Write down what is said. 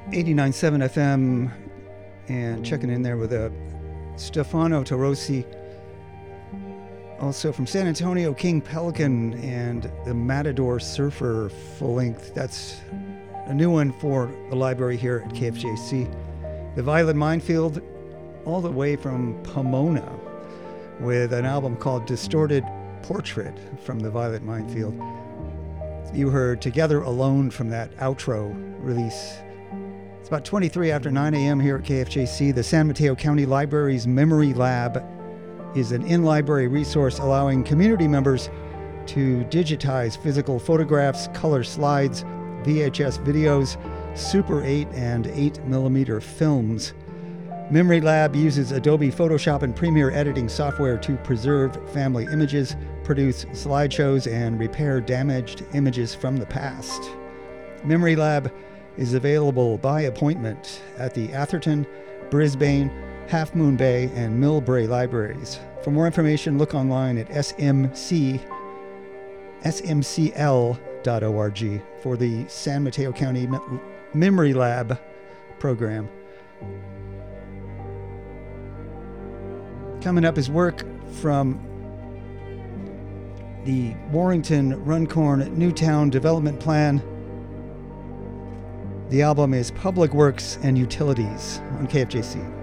89.7 FM, and checking in there with Stefano Tarosi. Also from San Antonio, King Pelican and the Matador Surfer full length. That's a new one for the library here at KFJC. The Violet Minefield, all the way from Pomona, with an album called Distorted Portrait from the Violet Minefield. You heard Together Alone from that outro release. It's about 23 after 9 a.m. here at KFJC. The San Mateo County Library's Memory Lab is an in-library resource allowing community members to digitize physical photographs, color slides, VHS videos, Super 8 and 8mm films. Memory Lab uses Adobe Photoshop and Premiere editing software to preserve family images, produce slideshows, and repair damaged images from the past. Memory Lab is available by appointment at the Atherton, Brisbane, Half Moon Bay, and Millbrae libraries. For more information, look online at smcl.org for the San Mateo County Memory Lab program. Coming up is work from the Warrington Runcorn Newtown Development Plan. The album is Public Works and Utilities on KFJC.